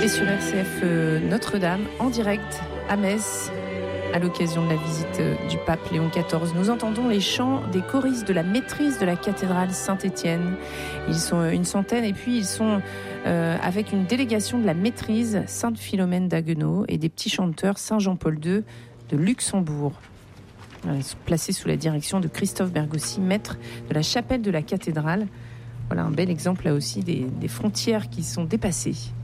sur RCF Notre-Dame, en direct à Metz, à l'occasion de la visite du pape Léon XIV. Nous entendons les chants des choristes de la maîtrise de la cathédrale Saint-Étienne. Ils sont une centaine et puis ils sont avec une délégation de la maîtrise Sainte-Philomène d'Haguenau et des petits chanteurs Saint-Jean-Paul II de Luxembourg. Ils sont placés sous la direction de Christophe Bergossi, maître de la chapelle de la cathédrale. Voilà un bel exemple là aussi des frontières qui sont dépassées.